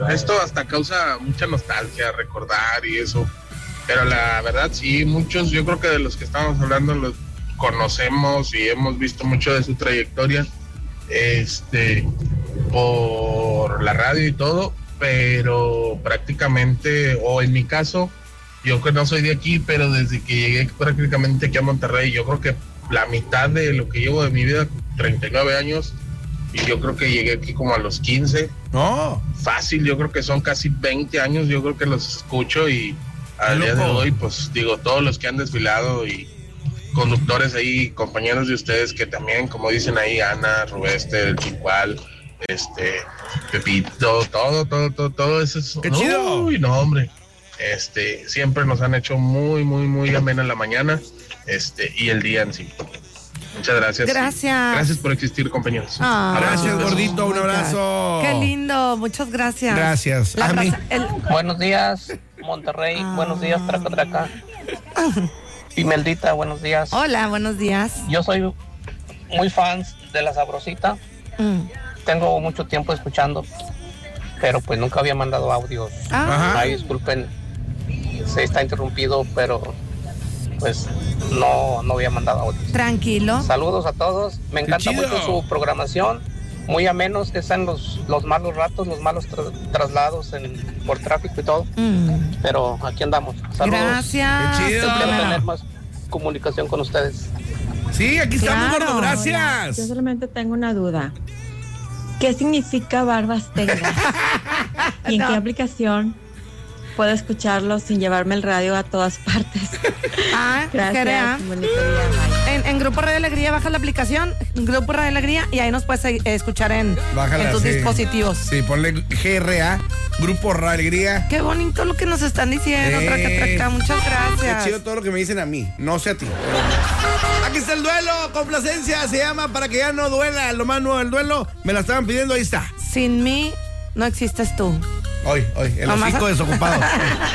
Esto hasta causa mucha nostalgia, recordar y eso. Pero la verdad sí, muchos, yo creo que de los que estamos hablando los conocemos y hemos visto mucho de su trayectoria, por la radio y todo, pero prácticamente, o en mi caso, yo que no soy de aquí, pero desde que llegué prácticamente aquí a Monterrey, yo creo que la mitad de lo que llevo de mi vida, 39 años, y yo creo que llegué aquí como a los 15. No. Fácil, yo creo que son casi 20 años, yo creo que los escucho y al día de hoy, pues digo, todos los que han desfilado y conductores ahí, compañeros de ustedes que también, como dicen ahí, Ana, Rubester, el Chicual, Pepito, todo eso. ¡Qué chido! Uy, no, hombre. Siempre nos han hecho muy, muy, muy amena la mañana, y el día en sí. Muchas gracias. Gracias por existir, compañeros. Gracias, gordito, un abrazo. Qué lindo, muchas gracias. Gracias. Buenos días, Monterrey. Buenos días, Traca. Pimeldita, buenos días. Hola, buenos días. Yo soy muy fan de La Sabrosita. Tengo mucho tiempo escuchando, pero pues nunca había mandado audios. Ay, disculpen, se está interrumpido, pero pues no había mandado audios. Tranquilo. Saludos a todos. Me encanta mucho su programación. Muy amenos que están los malos ratos, los malos traslados por tráfico y todo. Pero aquí andamos. Saludos. Gracias. Qué chido. Espero tener más comunicación con ustedes. Sí, aquí estamos, Claro. gordo. Gracias. Yo solamente tengo una duda. ¿Qué significa Barbas Tegra? ¿Y en qué aplicación puedo escucharlo sin llevarme el radio a todas partes? Gracias. GRA. Bonito día, bye. En Grupo Radio Alegría baja la aplicación, Grupo Radio Alegría, y ahí nos puedes escuchar en tus dispositivos. Sí, ponle GRA, Grupo Radio Alegría. Qué bonito lo que nos están diciendo, Traca. Muchas gracias. Qué chido todo lo que me dicen a mí, no sé a ti. Aquí está el duelo, complacencia, se llama Para que ya no duela. Lo más nuevo del duelo, me la estaban pidiendo, ahí está. Sin mí no existes tú. Hoy, el Nomás hocico desocupado.